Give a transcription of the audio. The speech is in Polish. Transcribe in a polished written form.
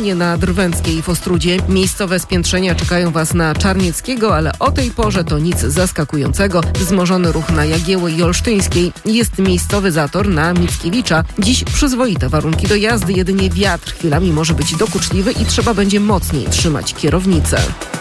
Kamienie na Drwęckiej w Ostródzie. Miejscowe spiętrzenia czekają Was na Czarnieckiego, ale o tej porze to nic zaskakującego. Wzmożony ruch na Jagiełły i Olsztyńskiej. Jest miejscowy zator na Mickiewicza. Dziś przyzwoite warunki do jazdy, jedynie wiatr chwilami może być dokuczliwy i trzeba będzie mocniej trzymać kierownicę.